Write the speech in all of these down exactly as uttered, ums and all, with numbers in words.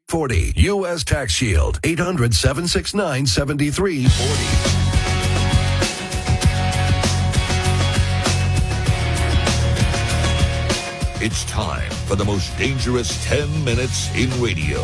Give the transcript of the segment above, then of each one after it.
forty. U S Tax Shield. eight hundred, seven six nine, seven three four zero. It's time for the most dangerous ten minutes in radio.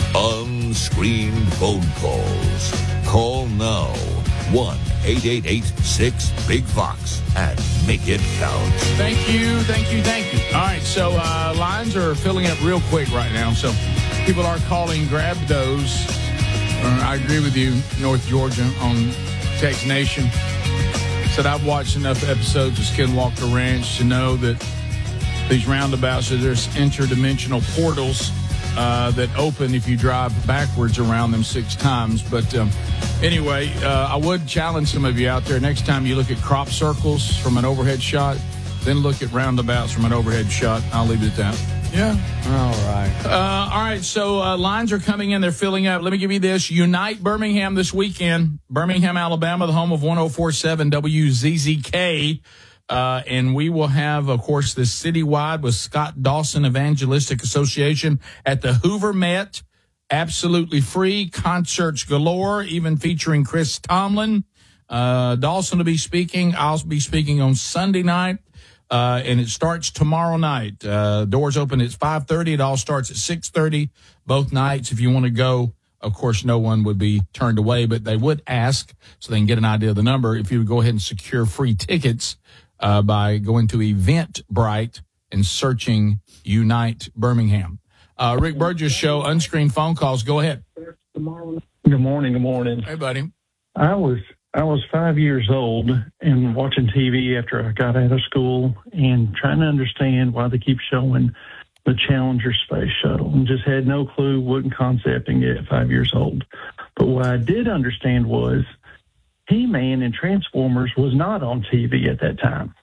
Unscreened phone calls. Call now. one eight eight eight six big Vox and make it count. Thank you, thank you, thank you. All right, so uh, lines are filling up real quick right now. So people are calling. Grab those. Uh, I agree with you, North Georgia, on Tex Nation. Said I've watched enough episodes of Skinwalker Ranch to know that these roundabouts are there's interdimensional portals uh, that open if you drive backwards around them six times. But um, anyway, uh, I would challenge some of you out there. Next time you look at crop circles from an overhead shot, then look at roundabouts from an overhead shot. I'll leave it at that. Yeah. All right. Uh, all right. So uh, lines are coming in. They're filling up. Let me give you this. Unite Birmingham this weekend. Birmingham, Alabama, the home of one oh four point seven W Z Z K. Uh, and we will have, of course, this citywide with Scott Dawson Evangelistic Association at the Hoover Met. Absolutely free. Concerts galore, even featuring Chris Tomlin. Uh, Dawson will be speaking. I'll be speaking on Sunday night. Uh, and it starts tomorrow night. Uh, doors open at five thirty. It all starts at six thirty both nights. If you want to go, of course, no one would be turned away, but they would ask so they can get an idea of the number. If you would go ahead and secure free tickets uh, by going to Eventbrite and searching Unite Birmingham. Uh, Rick Burgess Show, unscreened phone calls. Go ahead. Good morning. Good morning. Hey, buddy. I was I was five years old and watching T V after I got out of school and trying to understand why they keep showing the Challenger space shuttle, and just had no clue, wasn't concepting it at five years old. But what I did understand was He-Man and Transformers was not on T V at that time.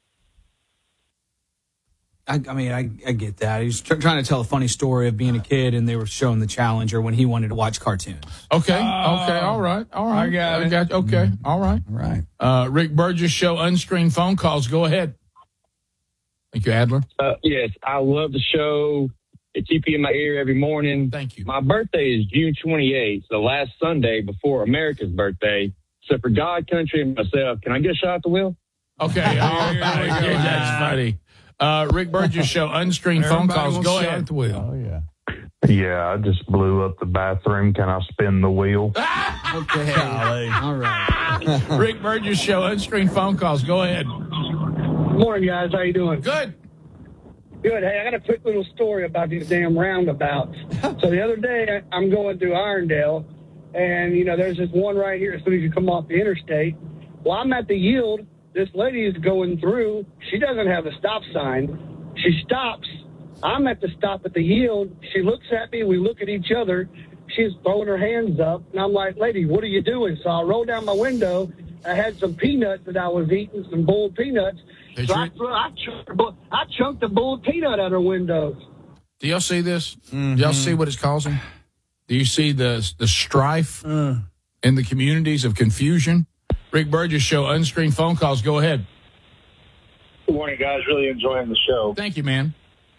I, I mean, I, I get that. He was tr- trying to tell a funny story of being a kid, and they were showing the Challenger when he wanted to watch cartoons. Okay, okay, all right, all right. I got it. got, okay, all right. All right. Uh, Rick Burgess Show, unscreened phone calls. Go ahead. Thank you, Adler. Uh, yes, I love the show. It keeps you in my ear every morning. Thank you. My birthday is June twenty-eighth, the last Sunday before America's birthday. So for God, country, and myself, can I get a shot at the wheel? Okay, all right. Yeah, that's funny. Uh, Rick Burgess Show, unscreened phone calls. Go ahead. The wheel. Oh, yeah. Yeah, I just blew up the bathroom. Can I spin the wheel? Okay. All right. Rick Burgess Show, unscreened phone calls. Go ahead. Morning, guys. How you doing? Good. Good. Hey, I got a quick little story about these damn roundabouts. So the other day, I'm going through Irondale, and, you know, there's this one right here as soon as you come off the interstate. Well, I'm at the yield. This lady is going through. She doesn't have a stop sign. She stops. I'm at the stop at the yield. She looks at me. We look at each other. She's throwing her hands up. And I'm like, lady, what are you doing? So I roll down my window. I had some peanuts that I was eating, some boiled peanuts. So I, I, chunked, I chunked a boiled peanut out her window. Do y'all see this? Mm-hmm. Do y'all see what it's causing? Do you see the, the strife uh. in the communities of confusion? Rick Burgess Show, unscreened phone calls. Go ahead. Good morning, guys. Really enjoying the show. Thank you, man.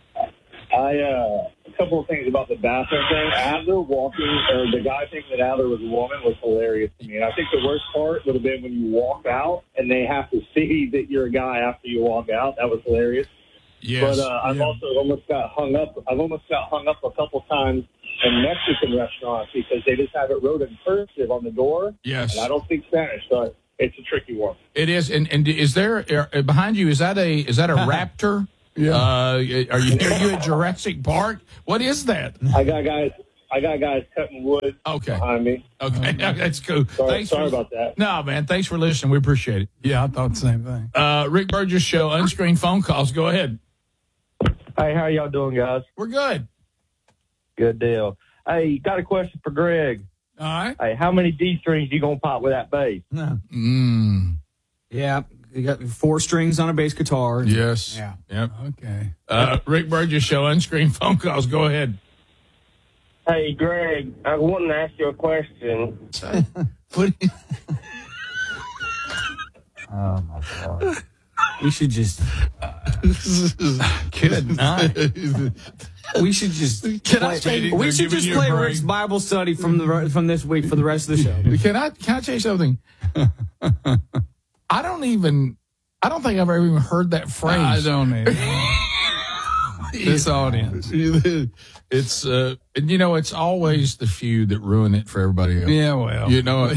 I uh, a couple of things about the bathroom thing. Adler walking, or the guy thinking that Adler was a woman was hilarious to me. And I think the worst part would have been when you walk out and they have to see that you're a guy after you walk out. That was hilarious. Yes. But uh, I've yeah. also almost got hung up. I've almost got hung up a couple times in Mexican restaurants because they just have it wrote in cursive on the door. Yes. And I don't speak Spanish, so it's a tricky one. It is. And, and is there uh, behind you? Is that a is that a raptor? Yeah. Uh, are you are you at Jurassic Park? What is that? I got guys. I got guys cutting wood okay. behind me. Okay, that's cool. Sorry, thanks sorry for, about that. No, man. Thanks for listening. We appreciate it. Yeah, I thought the same thing. Uh, Rick Burgess Show, unscreened phone calls. Go ahead. Hey, how y'all doing, guys? We're good. Good deal. Hey, got a question for Greg. All right. Hey, how many D strings you gonna pop with that bass? No. Mm. Yeah, you got four strings on a bass guitar. Yes. Yeah. Yep. Okay. Uh, Rick Burgess Show, unscreened phone calls. Go ahead. Hey, Greg, I wanted to ask you a question. What? Oh my God. We should just. Good night. We should just Can I play, tell you- we they're should giving just you a play break. Rick's Bible study from the from this week for the rest of the show. Can I can I tell you something? I don't even I don't think I've ever even heard that phrase. I don't either. This audience. It's uh and you know it's always the few that ruin it for everybody else. Yeah, well. You know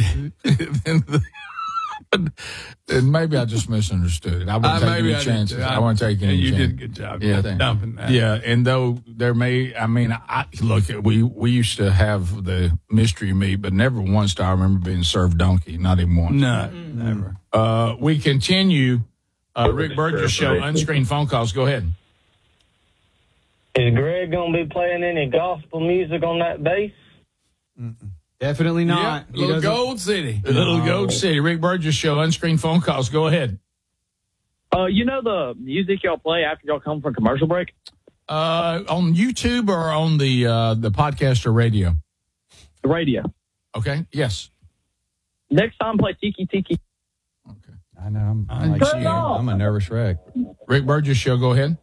and maybe I just misunderstood it. I wouldn't Uh, take maybe any I did chances. too. I, want to take any You chances. did a good job Yeah, of thank- dumping that. Yeah, and though there may, I mean, I look, we we used to have the mystery meat, but never once do I remember being served donkey. Not even once. No, never. Uh, we continue. Uh, Rick Burgess show, unscreened phone calls. Go ahead. Is Greg going to be playing any gospel music on that bass? Definitely not. Yep, He Little doesn't- Gold City. Little Goat City. Rick Burgess show, unscreened phone calls. Go ahead. Uh, you know the music y'all play after y'all come from commercial break? Uh, on YouTube or on the uh, the podcast or radio? The radio. Okay. Yes. Next time, play Tiki Tiki. I know. I'm, I'm like you. I'm a nervous wreck. Rick Burgess show. Go ahead.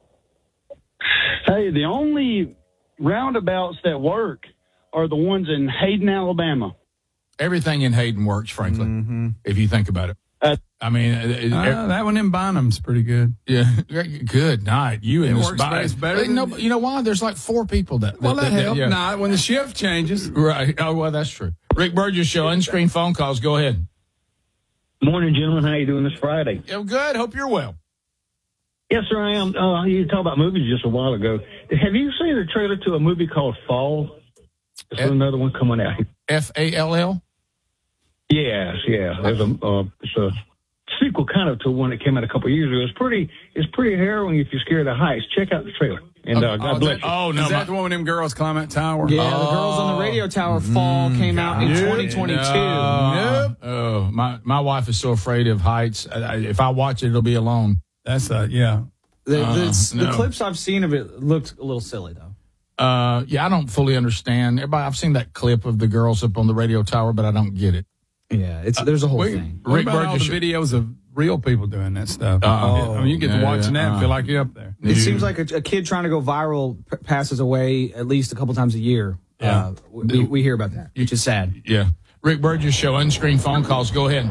Hey, the only roundabouts that work are the ones in Hayden, Alabama. Everything in Hayden works, frankly, Mm-hmm. if you think about it. Uh, I mean, it, Uh, that one in Bonham's pretty good. yeah. Good night. You It and this works bi- best better They than- know, you know why? There's like four people that. Well, that, helps. yeah. Not when the shift changes. Right. Oh, well, that's true. Rick Burgess show, unscreened phone calls. Go ahead. Morning, gentlemen. How you doing this Friday? Yeah, good. Hope you're well. Yes, sir, I am. Uh, you talked about movies just a while ago. Have you seen the trailer to a movie called Fall? There's F- another one coming out. F A L L? Yes, yeah. There's a uh, it's a sequel kind of to one that came out a couple of years ago. It's pretty it's pretty harrowing if you're scared of heights. Check out the trailer. And uh, God oh, bless that, you. Oh, no. Is that the one with them girls climb that tower? Yeah, oh. the Girls on the Radio Tower Fall came out in Nope. twenty twenty-two. No. Oh, my, my wife is so afraid of heights. I, I, if I watch it, it'll be alone. That's uh, yeah. The, Uh, the, the no. clips I've seen of it looked a little silly, though. Uh, yeah, I don't fully understand. Everybody, I've seen that clip of the girls up on the radio tower, but I don't get it. Yeah, it's there's a whole Wait, thing. what Rick about all the Burgess- videos of real people doing that stuff? Uh, I mean, you get yeah, to watching yeah, that and uh, feel like you're up there. It seems like a, a kid trying to go viral p- passes away at least a couple times a year. Yeah. Uh, we, we hear about that, which is sad. Yeah. Rick Burgess show, unscreened phone calls. Go ahead.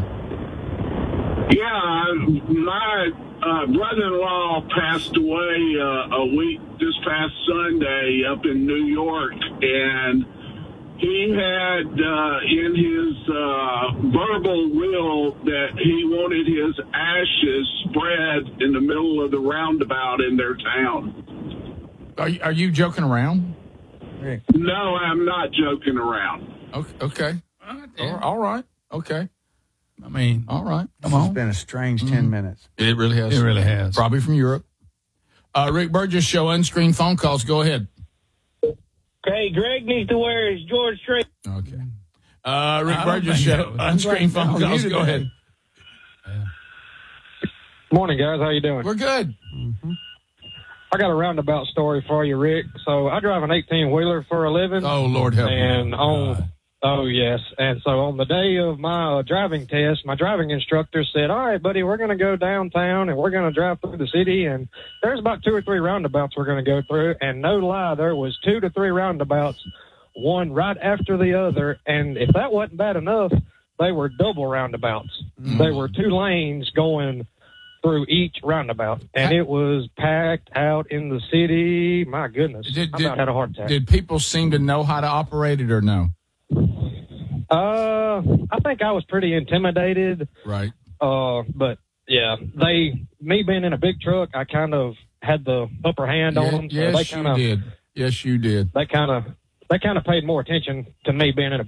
Yeah, my uh, brother-in-law passed away uh, a week this past Sunday up in New York, and he had uh, in his uh, verbal will that he wanted his ashes spread in the middle of the roundabout in their town. Are you, are you joking around? No, I'm not joking around. Okay. okay. All, all right. Okay. I mean, all right. Come It's on. been a strange ten minutes. It really has. It really has. Probably from Europe. Uh, Rick Burgess show, unscreened phone calls. Go ahead. Okay, Greg needs to wear his George Strait. Okay. Uh, Rick I don't Burgess think show, that was- unscreened phone I'm calls. muted Go that. ahead. Morning, guys. How you doing? We're good. I got a roundabout story for you, Rick. So I drive an eighteen-wheeler for a living. Oh, Lord help me. And on, oh, yes. And so on the day of my uh, driving test, my driving instructor said, all right, buddy, we're going to go downtown and we're going to drive through the city. And there's about two or three roundabouts we're going to go through. And no lie, there was two to three roundabouts, one right after the other. And if that wasn't bad enough, they were double roundabouts. Mm. They were two lanes going through each roundabout, and it was packed out in the city. My goodness, Did, I did, about had a heart attack. did people seem to know how to operate it or no? Uh, I think I was pretty intimidated. Right. Uh, but yeah, they, me being in a big truck, I kind of had the upper hand on Yeah, them. So yes, they you kind of, did. Yes, you did. they kind of, they kind of paid more attention to me being in a